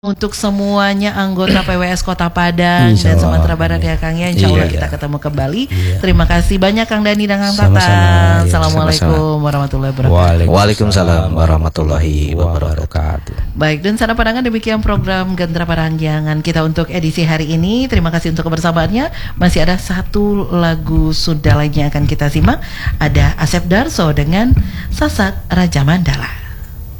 Untuk semuanya anggota PWS Kota Padang dan Sumatera Barat ya Kang ya, insya Allah kita ketemu kembali. Terima kasih banyak Kang Dani dan Kang Tata. Assalamualaikum warahmatullahi wabarakatuh. Waalaikumsalam warahmatullahi wabarakatuh. Baik, dan sana Padangan, demikian program Gendera Parahyangan kita untuk edisi hari ini. Terima kasih untuk kebersamaannya. Masih ada satu lagu Sunda lainnya akan kita simak. Ada Asep Darso dengan Sasak Raja Mandala.